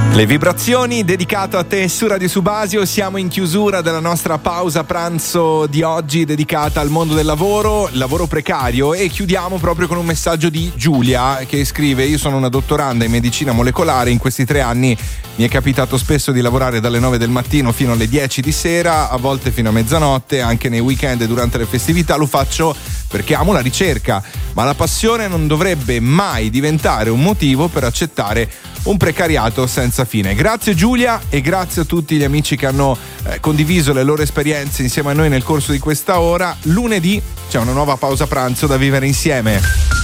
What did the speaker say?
Le vibrazioni dedicato a te su Radio Subasio. Siamo in chiusura della nostra pausa pranzo di oggi dedicata al mondo del lavoro, il lavoro precario, e chiudiamo proprio con un messaggio di Giulia che scrive: io sono una dottoranda in medicina molecolare, in questi 3 anni mi è capitato spesso di lavorare dalle 9 del mattino fino alle 10 di sera, a volte fino a mezzanotte, anche nei weekend e durante le festività. Lo faccio perché amo la ricerca, ma la passione non dovrebbe mai diventare un motivo per accettare un precariato senza fine. Grazie Giulia, e grazie a tutti gli amici che hanno condiviso le loro esperienze insieme a noi nel corso di questa ora. Lunedì c'è una nuova pausa pranzo da vivere insieme.